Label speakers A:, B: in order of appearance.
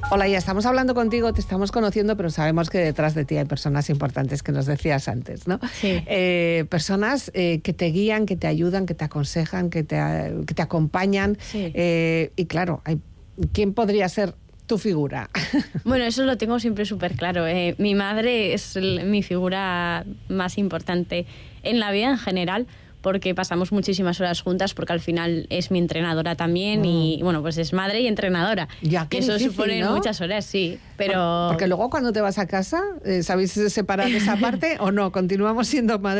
A: Hola, ya estamos hablando contigo, te estamos conociendo, pero sabemos que detrás de ti hay personas importantes, que nos decías antes, ¿no?
B: Sí.
A: Personas que te guían, que te ayudan, que te aconsejan, que te acompañan.
B: Sí.
A: Y claro, ¿quién podría ser tu figura?
B: Bueno, eso lo tengo siempre súper claro. Mi madre es mi figura más importante en la vida en general, porque pasamos muchísimas horas juntas, porque al final es mi entrenadora también y, bueno, pues es madre y entrenadora.
A: Ya, qué
B: y eso
A: difícil,
B: supone, ¿no?, muchas horas, sí, pero...
A: Porque luego cuando te vas a casa, ¿sabéis separar esa parte o no? ¿Continuamos siendo madre